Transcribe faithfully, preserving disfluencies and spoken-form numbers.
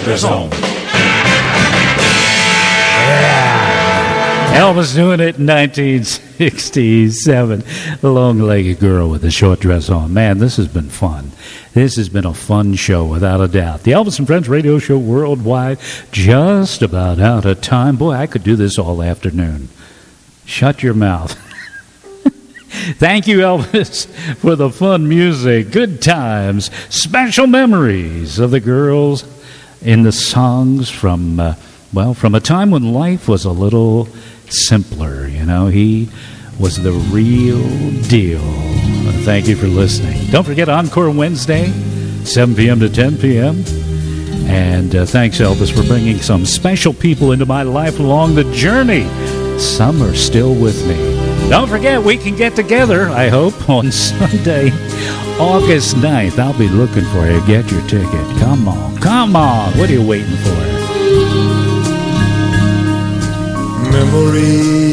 dress on. Yeah. Elvis doing it in nineteen sixty-seven. The long-legged girl with a short dress on. Man, this has been fun. This has been a fun show, without a doubt. The Elvis and Friends radio show worldwide, just about out of time. Boy, I could do this all afternoon. Shut your mouth. Thank you, Elvis, for the fun music, good times, special memories of the girls in the songs from, uh, well, from a time when life was a little simpler. You know, he was the real deal. Thank you for listening. Don't forget Encore Wednesday, seven p.m. to ten p.m. And uh, thanks, Elvis, for bringing some special people into my life along the journey. Some are still with me. Don't forget, we can get together, I hope, on Sunday, August ninth. I'll be looking for you. Get your ticket. Come on. Come on. What are you waiting for? Memories